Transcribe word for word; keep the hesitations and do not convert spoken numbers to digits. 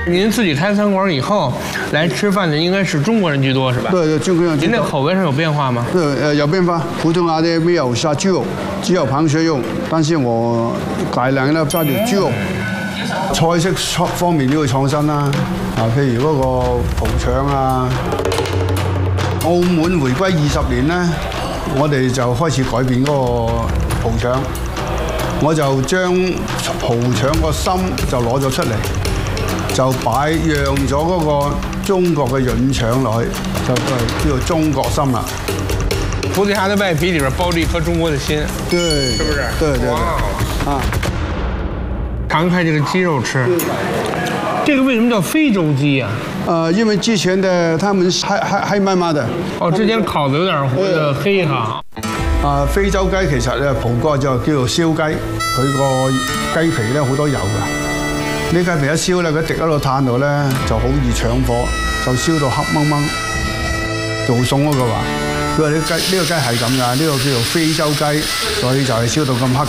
您自己开餐馆以后来吃饭的应该是中国人居多，是吧？ 对对，中国人居多。 您的口味上有变化吗？ 对，呃，有变化。普通话的没有杀猪肉，只有螃蟹肉，但是我大量咧加條豬肉。菜式方面都要創新啦，啊，譬如嗰個蠔腸啊。澳門回歸二十年咧，我哋就開始改變嗰個蠔腸，我就將蠔腸個心就攞咗出嚟。 就擺讓咗嗰個中國嘅潤腸落去，就叫做中國心啦。 葡萄牙的外皮里邊包着一顆中國的心， 對， 是不是？ 對對對。啊， 嘗開這個雞肉吃，這個為什麼叫非洲雞呀？ 呃，因為之前的他們黑黑黑麻麻的。 哦，之前烤得有點呃黑哈。 啊，非洲雞其實咧葡國就叫做燒雞，佢個雞皮咧好多油㗎。 呢雞皮一燒咧，佢滴喺度炭度咧，就好易搶火，就燒到黑掹掹。做餸嗰個話，佢話呢雞呢個雞係咁㗎，呢個叫做非洲雞，所以就係燒到咁黑